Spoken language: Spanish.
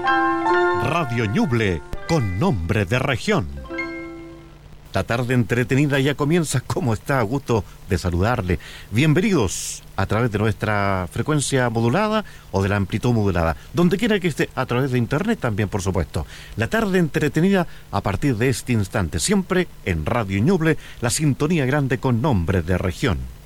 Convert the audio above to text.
Radio Ñuble, con nombre de región. La tarde entretenida ya comienza. ¿Cómo está? Gusto de saludarle. Bienvenidos a través de nuestra frecuencia modulada o de la amplitud modulada. Donde quiera que esté, a través de internet también, por supuesto. La tarde entretenida a partir de este instante. Siempre en Radio Ñuble, la sintonía grande con nombre de región.